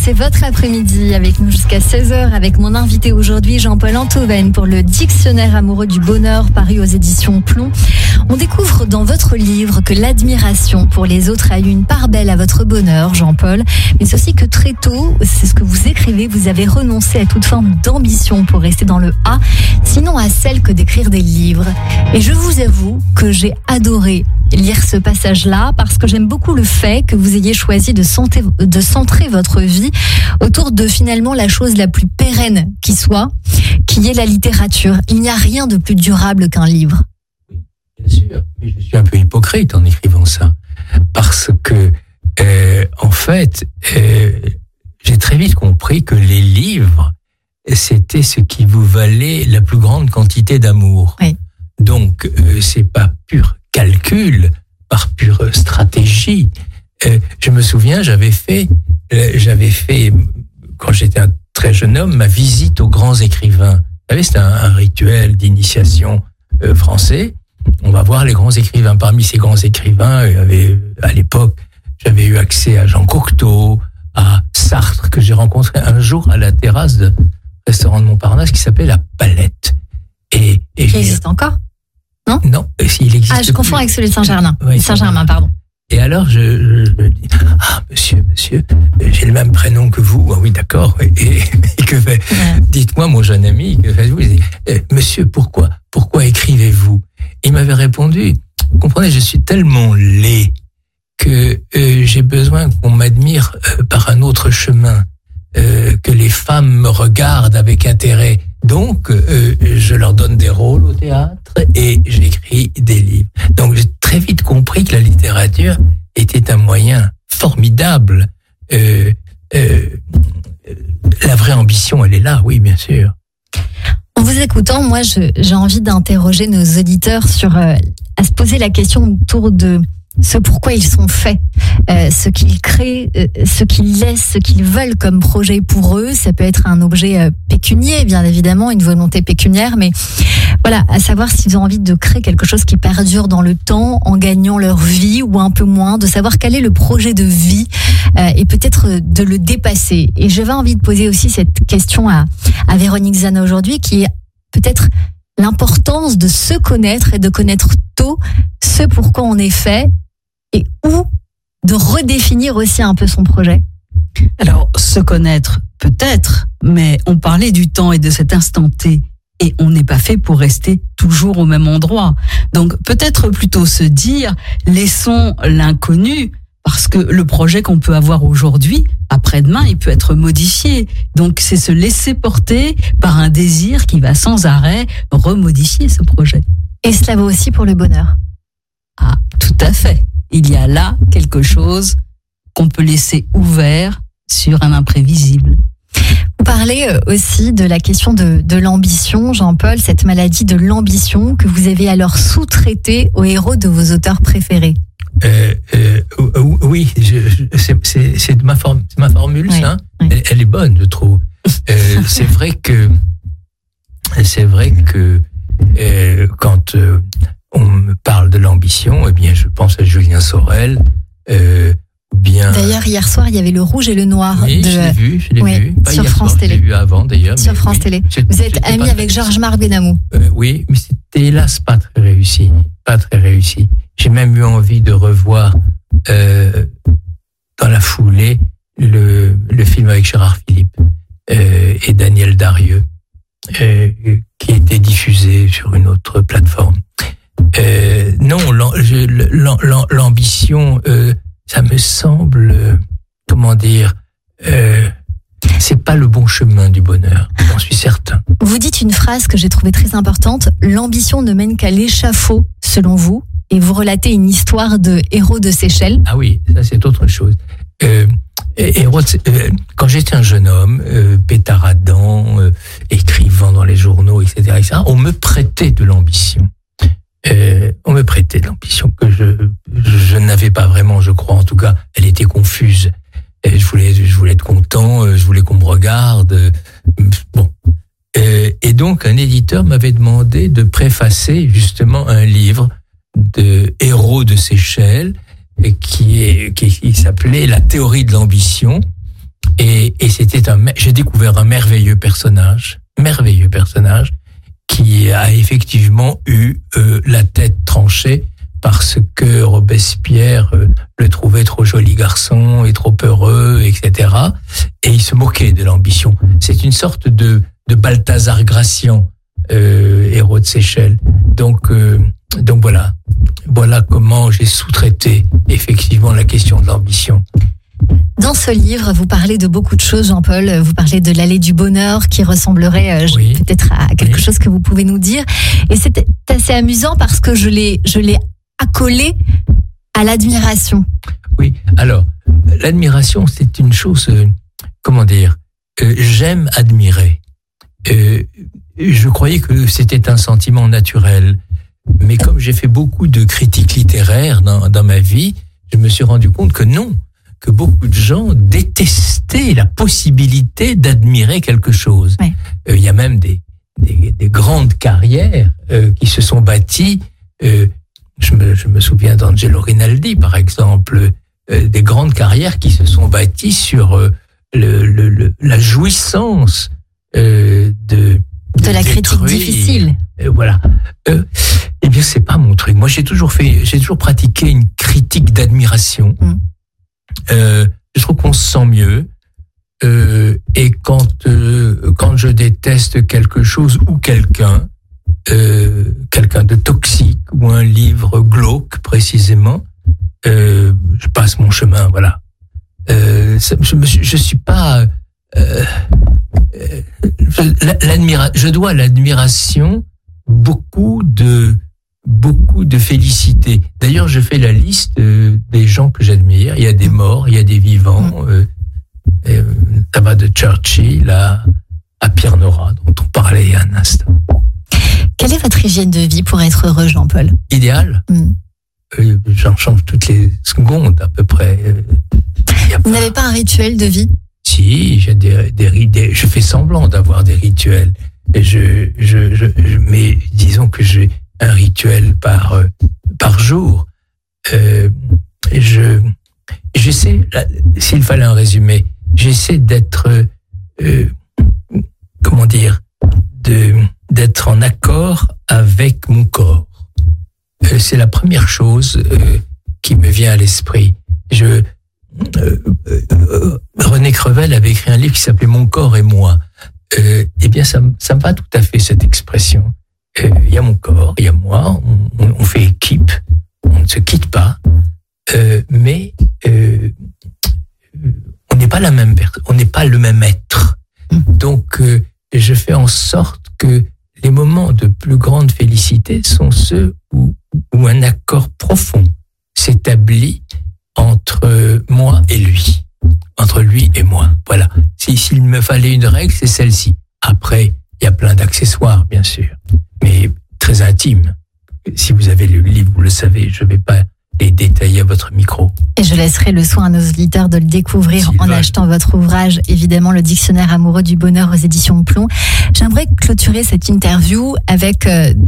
c'est votre après-midi avec nous jusqu'à 16h avec mon invité aujourd'hui Jean-Paul Enthoven pour le Dictionnaire amoureux du bonheur paru aux éditions Plomb. On découvre dans votre livre que l'admiration pour les autres a eu une part belle à votre bonheur, Jean-Paul, mais c'est aussi que très tôt, c'est ce que vous écrivez, vous avez renoncé à toute forme d'ambition pour rester dans le A, sinon à celle que d'écrire des livres. Et je vous avoue que j'ai adoré lire ce passage-là parce que j'aime beaucoup le fait que vous ayez choisi de centrer votre vie autour de finalement la chose la plus pérenne qui soit, qui est la littérature. Il n'y a rien de plus durable qu'un livre. Oui, bien sûr, mais je suis un peu hypocrite en écrivant ça parce que en fait, j'ai très vite compris que les livres, c'était ce qui vous valait la plus grande quantité d'amour. Oui. Donc, c'est pas pur calcul, par pure stratégie. Je me souviens, j'avais fait, quand j'étais un très jeune homme, ma visite aux grands écrivains. Vous savez, c'est un rituel d'initiation français. On va voir les grands écrivains. Parmi ces grands écrivains, à l'époque, j'avais eu accès à Jean Cocteau, à Sartre, que j'ai rencontré un jour à la terrasse du restaurant de Montparnasse qui s'appelait La Palette. Et il existe encore? Non, il existe. Ah, je confonds avec celui de Saint-Germain. Oui, Saint-Germain, pardon. Et alors, je dis, monsieur, j'ai le même prénom que vous. Ah oui, d'accord. Et dites-moi, mon jeune ami, que faites-vous? Monsieur, pourquoi écrivez-vous? Il m'avait répondu, vous comprenez, je suis tellement laid que j'ai besoin qu'on m'admire par un autre chemin, que les femmes me regardent avec intérêt. Donc, je leur donne des rôles au théâtre et j'écris des livres. Donc, j'ai très vite compris que la littérature était un moyen formidable. La vraie ambition, elle est là, oui, bien sûr. En vous écoutant, moi, j'ai envie d'interroger nos auditeurs à se poser la question autour de ce pourquoi ils sont faits, ce qu'ils créent, ce qu'ils laissent, ce qu'ils veulent comme projet pour eux. Ça peut être un objet pécunier, bien évidemment, une volonté pécuniaire, mais voilà, à savoir s'ils ont envie de créer quelque chose qui perdure dans le temps, en gagnant leur vie ou un peu moins, de savoir quel est le projet de vie et peut-être de le dépasser. Et j'avais envie de poser aussi cette question à Véronique Zana aujourd'hui, qui est peut-être l'importance de se connaître et de connaître tôt ce pourquoi on est fait et où de redéfinir aussi un peu son projet. Alors, se connaître peut-être, mais on parlait du temps et de cet instant T et on n'est pas fait pour rester toujours au même endroit. Donc peut-être plutôt se dire, laissons l'inconnu parce que le projet qu'on peut avoir aujourd'hui, après-demain, il peut être modifié. Donc c'est se laisser porter par un désir qui va sans arrêt remodifier ce projet. Et cela vaut aussi pour le bonheur. Ah, tout à fait. Il y a là quelque chose qu'on peut laisser ouvert sur un imprévisible. Vous parlez aussi de la question de l'ambition, Jean-Paul, cette maladie de l'ambition que vous avez alors sous-traitée aux héros de vos auteurs préférés. Oui, c'est ma formule, oui, ça. Oui. Elle est bonne, je trouve. C'est vrai que quand on me parle de l'ambition, eh bien, je pense à Julien Sorel. Bien. D'ailleurs, hier soir, il y avait Le Rouge et le Noir. Oui, je l'ai vu. Pas sur hier France soir, Télé. Je l'ai vu avant, d'ailleurs. Sur France Télé. Vous êtes ami avec Georges-Marc Benamou. Oui, mais c'était hélas pas très réussi. J'ai même eu envie de revoir dans la foulée le film avec Gérard Philippe et Daniel Darieux qui était diffusé sur une autre plateforme. Non, l'ambition, ça me semble, c'est pas le bon chemin du bonheur, j'en suis certain. Vous dites une phrase que j'ai trouvée très importante, l'ambition ne mène qu'à l'échafaud, selon vous, et vous relatez une histoire de héros de Seychelles. Ah oui, ça c'est autre chose. Quand j'étais un jeune homme, pétaradant, écrivant dans les journaux, etc., on me prêtait de l'ambition. Que je n'avais pas vraiment, je crois, en tout cas, elle était confuse. Je voulais être content, je voulais qu'on me regarde. Bon. Et donc, un éditeur m'avait demandé de préfacer justement un livre de héros de Seychelles qui s'appelait La théorie de l'ambition Et j'ai découvert un merveilleux personnage qui a effectivement eu la tête tranchée parce que Robespierre le trouvait trop joli garçon et trop heureux, etc. Et il se moquait de l'ambition. C'est une sorte de Balthazar Gracian, héros de Seychelles. Donc voilà comment j'ai sous-traité effectivement la question de l'ambition. Dans ce livre, vous parlez de beaucoup de choses, Jean-Paul. Vous parlez de l'allée du bonheur qui ressemblerait peut-être à quelque chose que vous pouvez nous dire. Et c'était assez amusant parce que je l'ai accolé à l'admiration. Oui, alors, l'admiration, c'est une chose, j'aime admirer. Je croyais que c'était un sentiment naturel. Mais comme j'ai fait beaucoup de critiques littéraires dans ma vie, je me suis rendu compte que non, que beaucoup de gens détestaient la possibilité d'admirer quelque chose. Ouais. Il y a même des grandes carrières qui se sont bâties. Je me souviens d'Angelo Rinaldi, par exemple, des grandes carrières qui se sont bâties sur la jouissance de la critique difficile. Voilà. Eh bien, c'est pas mon truc. Moi, j'ai toujours pratiqué une critique d'admiration. Je trouve qu'on se sent mieux. Et quand je déteste quelque chose ou quelqu'un de toxique ou un livre glauque précisément, je passe mon chemin. Voilà. Je suis pas. Je dois à l'admiration beaucoup de félicité. D'ailleurs, je fais la liste des gens que j'admire. Il y a des morts, il y a des vivants. Ça va de Churchill à Pierre Nora, dont on parlait il y a un instant. Quelle est votre hygiène de vie pour être heureux, Jean-Paul ? Idéal. J'en change toutes les secondes à peu près. Vous n'avez pas un rituel de vie ? Si, j'ai je fais semblant d'avoir des rituels. Et mais disons que j'ai un rituel par jour. J'essaie, s'il fallait un résumé, j'essaie d'être, d'être en accord avec mon corps. C'est la première chose qui me vient à l'esprit. René Crevel avait écrit un livre qui s'appelait Mon corps et moi. Eh bien, ça me va tout à fait, cette expression. Il y a mon corps, il y a moi, on fait équipe, on ne se quitte pas, mais on n'est pas la même personne, on n'est pas le même être. Donc, je fais en sorte que les moments de plus grande félicité sont ceux où un accord profond s'établit entre moi et lui, entre lui et moi. Voilà. S'il me fallait une règle, c'est celle-ci. Après, il y a plein d'accessoires, bien sûr, mais très intimes. Si vous avez lu le livre, vous le savez, je ne vais pas les détailler à votre micro. Et je laisserai le soin à nos auditeurs de le découvrir en achetant votre ouvrage, évidemment, le Dictionnaire amoureux du bonheur aux éditions Plomb. J'aimerais clôturer cette interview avec